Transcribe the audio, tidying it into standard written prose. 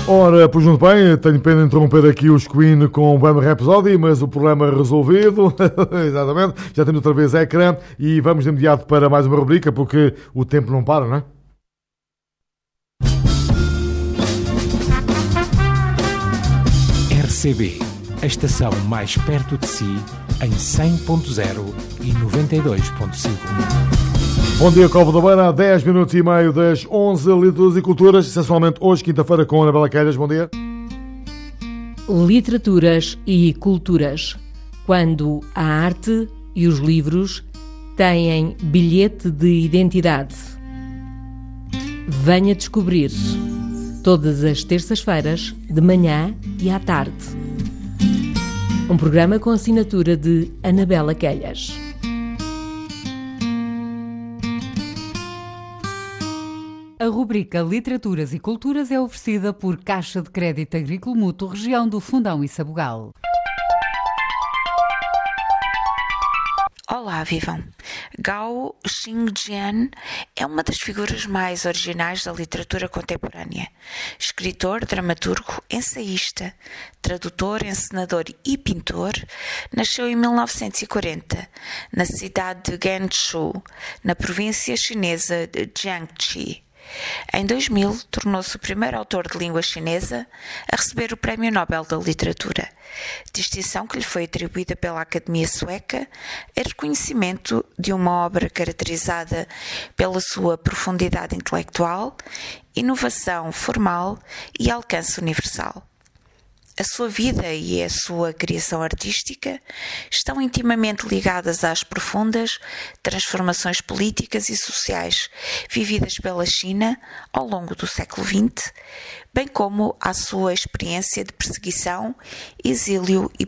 Ora, pois muito bem, tenho pena de interromper aqui os Queen com o Bohemian Rhapsody, mas o problema resolvido, exatamente, já temos outra vez ecrã e vamos de imediato para mais uma rubrica, porque o tempo não para, não é? RCB, a estação mais perto de si, em 100.0 e 92.5. Bom dia, Covo da Beira, 10 minutos e meio das 11, Literaturas e Culturas, essencialmente hoje, quinta-feira, com Anabela Queiras. Bom dia. Literaturas e culturas. Quando a arte e os livros têm bilhete de identidade. Venha descobrir. Todas as terças-feiras, de manhã e à tarde. Um programa com assinatura de Anabela Queiras. A rubrica Literaturas e Culturas é oferecida por Caixa de Crédito Agrícola Mútuo, região do Fundão e Sabugal. Olá, vivam! Gao Xingjian é uma das figuras mais originais da literatura contemporânea. Escritor, dramaturgo, ensaísta, tradutor, encenador e pintor, nasceu em 1940, na cidade de Guangzhou, na província chinesa de Jiangxi. Em 2000, tornou-se o primeiro autor de língua chinesa a receber o Prémio Nobel da Literatura, distinção que lhe foi atribuída pela Academia Sueca em reconhecimento de uma obra caracterizada pela sua profundidade intelectual, inovação formal e alcance universal. A sua vida e a sua criação artística estão intimamente ligadas às profundas transformações políticas e sociais vividas pela China ao longo do século XX, bem como à sua experiência de perseguição, exílio e